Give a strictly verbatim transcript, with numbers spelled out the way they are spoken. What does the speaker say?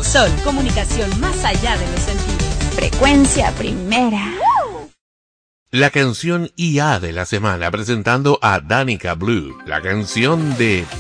Sol, comunicación más allá de los sentidos. Frecuencia primera. La canción I A de la semana, presentando a Danica Blue, la canción de